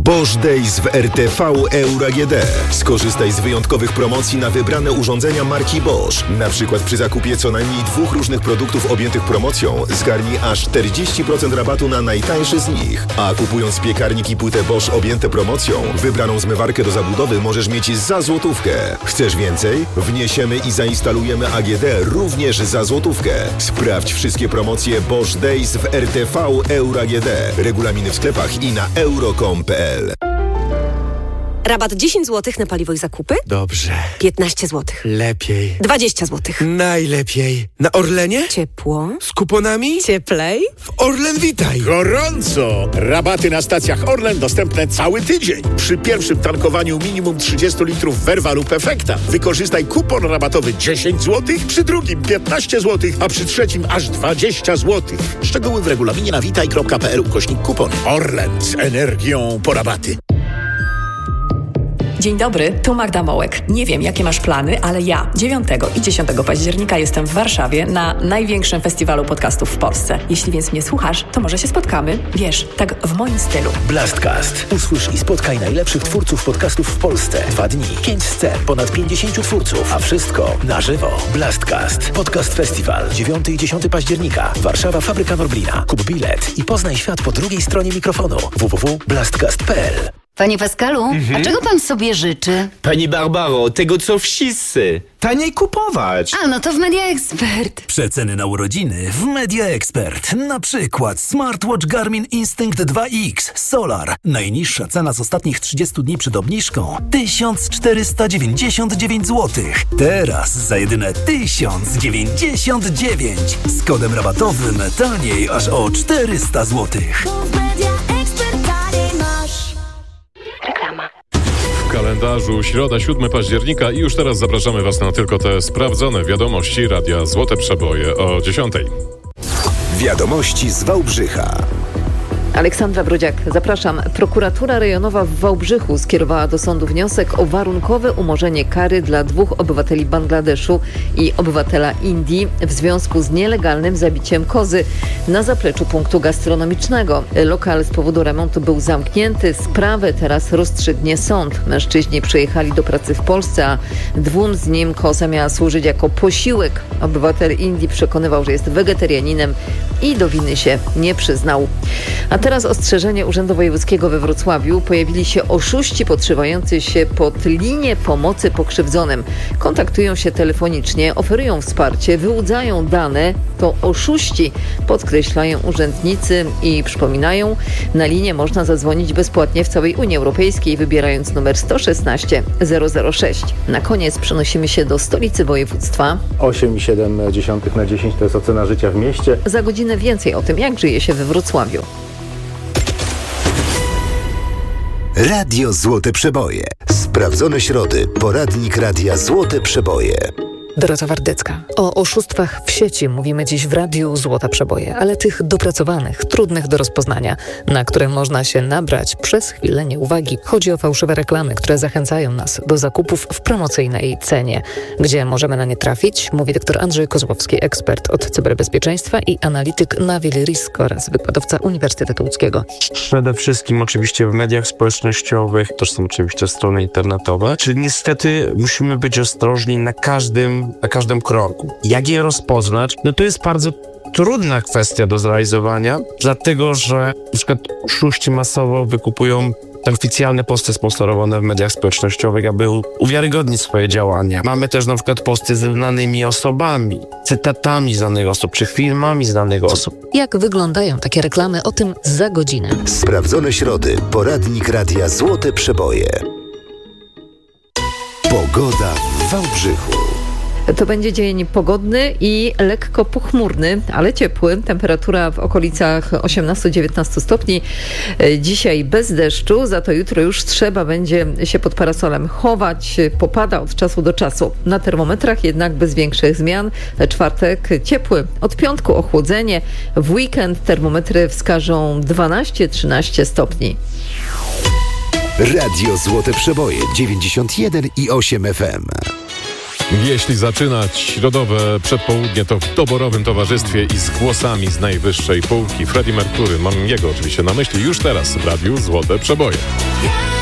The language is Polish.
Bosch Days w RTV Euro AGD. Skorzystaj z wyjątkowych promocji na wybrane urządzenia marki Bosch. Na przykład przy zakupie co najmniej 2 różnych produktów objętych promocją zgarnij aż 40% rabatu na najtańszy z nich. A kupując piekarnik i płytę Bosch objęte promocją, wybraną zmywarkę do zabudowy możesz mieć za złotówkę. Chcesz więcej? Wniesiemy i zainstalujemy AGD również za złotówkę. Sprawdź wszystkie promocje Bosch Days w RTV Euro AGD. Regulaminy w sklepach i na euro.com.pl. Rabat 10 zł na paliwo i zakupy? Dobrze. 15 zł. Lepiej. 20 zł. Najlepiej. Na Orlenie? Ciepło. Z kuponami? Cieplej. W Orlen Witaj. Gorąco! Rabaty na stacjach Orlen dostępne cały tydzień. Przy pierwszym tankowaniu minimum 30 litrów Verva lub Efekta wykorzystaj kupon rabatowy 10 zł, przy drugim 15 zł, a przy trzecim aż 20 zł. Szczegóły w regulaminie na witaj.pl/kupon. Orlen z energią po rabaty. Dzień dobry, tu Magda Mołek. Nie wiem, jakie masz plany, ale ja 9 i 10 października jestem w Warszawie na największym festiwalu podcastów w Polsce. Jeśli więc mnie słuchasz, to może się spotkamy. Wiesz, tak w moim stylu. Blastcast. Usłysz i spotkaj najlepszych twórców podcastów w Polsce. 2 dni, 5 scen, ponad 50 twórców, a wszystko na żywo. Blastcast. Podcast Festiwal. 9 i 10 października. Warszawa, Fabryka Norblina. Kup bilet i poznaj świat po drugiej stronie mikrofonu. www.blastcast.pl. Panie Pascalu, a czego pan sobie życzy? Pani Barbaro, tego co wszyscy. Taniej kupować. A, no to w Media Expert. Przeceny na urodziny w Media Expert. Na przykład smartwatch Garmin Instinct 2X Solar. Najniższa cena z ostatnich 30 dni przed obniżką 1499 zł. Teraz za jedyne 1099. Z kodem rabatowym taniej aż o 400 zł. W kalendarzu środa 7 października i już teraz zapraszamy Was na tylko te sprawdzone wiadomości Radia Złote Przeboje o 10. Wiadomości z Wałbrzycha. Aleksandra Brodziak, zapraszam. Prokuratura rejonowa w Wałbrzychu skierowała do sądu wniosek o warunkowe umorzenie kary dla 2 obywateli Bangladeszu i obywatela Indii w związku z nielegalnym zabiciem kozy na zapleczu punktu gastronomicznego. Lokal z powodu remontu był zamknięty. Sprawę teraz rozstrzygnie sąd. Mężczyźni przyjechali do pracy w Polsce, a 2 z nim koza miała służyć jako posiłek. Obywatel Indii przekonywał, że jest wegetarianinem i do winy się nie przyznał. A teraz ostrzeżenie Urzędu Wojewódzkiego we Wrocławiu. Pojawili się oszuści podszywający się pod linię pomocy pokrzywdzonym. Kontaktują się telefonicznie, oferują wsparcie, wyłudzają dane. To oszuści, podkreślają urzędnicy i przypominają, na linię można zadzwonić bezpłatnie w całej Unii Europejskiej, wybierając numer 116 006. Na koniec przenosimy się do stolicy województwa. 8,7 na 10 to jest ocena życia w mieście. Za godzinę więcej o tym, jak żyje się we Wrocławiu. Radio Złote Przeboje. Sprawdzone środy. Poradnik Radia Złote Przeboje. Dorota Wardecka. O oszustwach w sieci mówimy dziś w Radiu Złote Przeboje, ale tych dopracowanych, trudnych do rozpoznania, na które można się nabrać przez chwilę nieuwagi. Chodzi o fałszywe reklamy, które zachęcają nas do zakupów w promocyjnej cenie. Gdzie możemy na nie trafić? Mówi dr Andrzej Kozłowski, ekspert od cyberbezpieczeństwa i analityk na Wiele Risk oraz wykładowca Uniwersytetu Łódzkiego. Przede wszystkim oczywiście w mediach społecznościowych, to są oczywiście strony internetowe, czyli niestety musimy być ostrożni na każdym kroku. Jak je rozpoznać? No to jest bardzo trudna kwestia do zrealizowania, dlatego że na przykład oszuści masowo wykupują te oficjalne posty sponsorowane w mediach społecznościowych, aby uwiarygodnić swoje działania. Mamy też na przykład posty ze znanymi osobami, cytatami znanych osób, czy filmami znanych osób. Jak wyglądają takie reklamy? O tym za godzinę. Sprawdzone środy. Poradnik Radia Złote Przeboje. Pogoda w Wałbrzychu. To będzie dzień pogodny i lekko pochmurny, ale ciepły. Temperatura w okolicach 18-19 stopni. Dzisiaj bez deszczu, za to jutro już trzeba będzie się pod parasolem chować. Popada od czasu do czasu. Na termometrach jednak bez większych zmian. Czwartek ciepły. Od piątku ochłodzenie. W weekend termometry wskażą 12-13 stopni. Radio Złote Przeboje 91,8 FM. Jeśli zaczynać środowe przedpołudnie, to w doborowym towarzystwie i z głosami z najwyższej półki. Freddie Mercury, mam jego oczywiście na myśli już teraz w Radiu Złote Przeboje. Ja